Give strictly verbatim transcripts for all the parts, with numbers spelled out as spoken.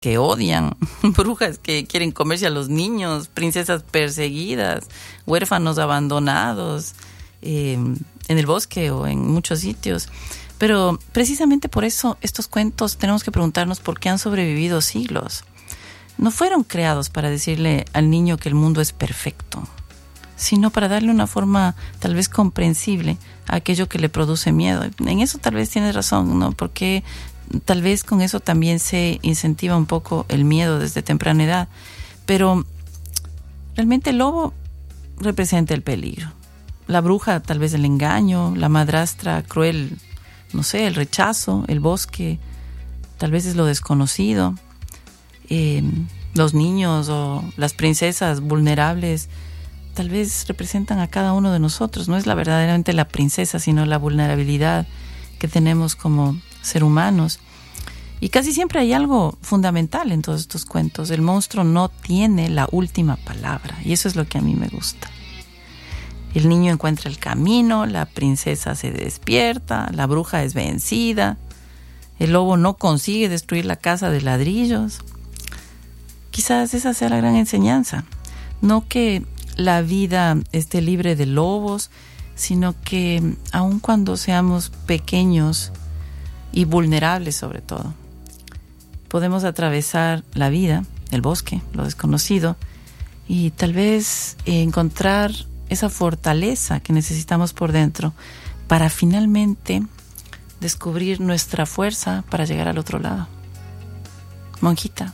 que odian, brujas que quieren comerse a los niños, princesas perseguidas, huérfanos abandonados eh, en el bosque o en muchos sitios. Pero precisamente por eso estos cuentos tenemos que preguntarnos por qué han sobrevivido siglos. No fueron creados para decirle al niño que el mundo es perfecto, sino para darle una forma tal vez comprensible a aquello que le produce miedo. En eso tal vez tienes razón, ¿no? Porque tal vez con eso también se incentiva un poco el miedo desde temprana edad. Pero realmente el lobo representa el peligro. La bruja tal vez el engaño, la madrastra cruel, no sé, el rechazo, el bosque, tal vez es lo desconocido. Eh, los niños o las princesas vulnerables tal vez representan a cada uno de nosotros. No es la verdaderamente la princesa, sino la vulnerabilidad que tenemos como ser humanos. Y casi siempre hay algo fundamental en todos estos cuentos. El monstruo no tiene la última palabra, y eso es lo que a mí me gusta. El niño encuentra el camino, la princesa se despierta, la bruja es vencida, el lobo no consigue destruir la casa de ladrillos. Quizás esa sea la gran enseñanza. No que la vida esté libre de lobos, sino que aun cuando seamos pequeños y vulnerables sobre todo, podemos atravesar la vida, el bosque, lo desconocido, y tal vez encontrar esa fortaleza que necesitamos por dentro para finalmente descubrir nuestra fuerza para llegar al otro lado. Monjita.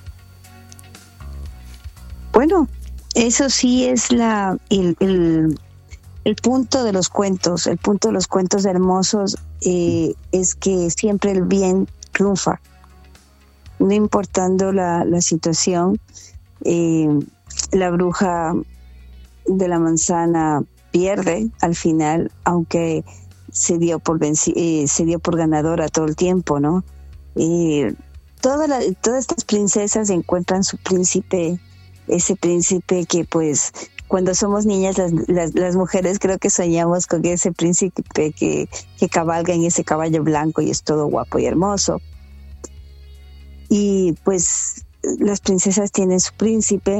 Bueno, eso sí es la el, el, el punto de los cuentos, el punto de los cuentos hermosos eh, es que siempre el bien triunfa, no importando la, la situación. Eh, la bruja de la manzana pierde al final, aunque se dio por venci- eh, se dio por ganadora todo el tiempo, ¿no? Eh, toda la, todas estas princesas encuentran su príncipe, ese príncipe que pues cuando somos niñas las, las, las mujeres creo que soñamos con ese príncipe que, que cabalga en ese caballo blanco y es todo guapo y hermoso. Y pues las princesas tienen su príncipe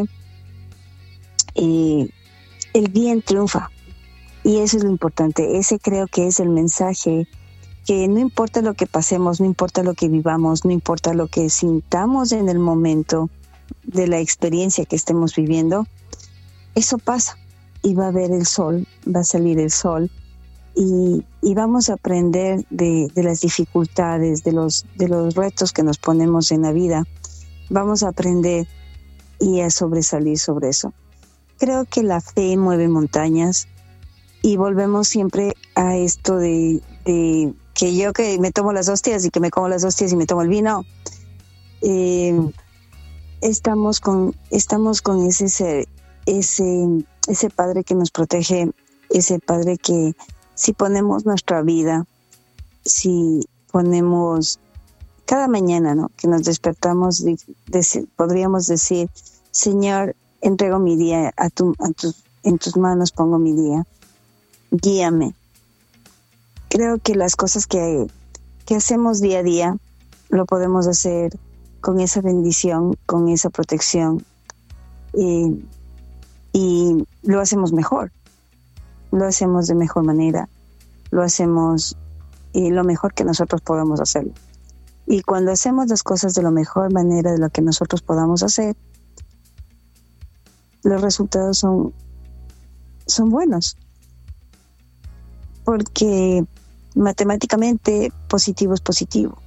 y el bien triunfa, y eso es lo importante. Ese creo que es el mensaje, que no importa lo que pasemos, no importa lo que vivamos, no importa lo que sintamos en el momento de la experiencia que estemos viviendo, eso pasa y va a ver el sol, va a salir el sol y, y vamos a aprender de, de las dificultades, de los, de los retos que nos ponemos en la vida. Vamos a aprender y a sobresalir sobre eso. Creo que la fe mueve montañas y volvemos siempre a esto de, de que yo que me tomo las hostias y que me como las hostias y me tomo el vino. Eh, estamos con estamos con ese ser, ese ese Padre que nos protege, ese Padre que si ponemos nuestra vida, si ponemos cada mañana, ¿no? Que nos despertamos, de, de, podríamos decir, Señor, entrego mi día a tu, a tu, en tus manos pongo mi día, guíame. Creo que las cosas que, que hacemos día a día lo podemos hacer con esa bendición, con esa protección, eh, y lo hacemos mejor, lo hacemos de mejor manera, lo hacemos eh, lo mejor que nosotros podamos hacerlo. Y cuando hacemos las cosas de la mejor manera de lo que nosotros podamos hacer, los resultados son, son buenos. Porque matemáticamente positivo es positivo.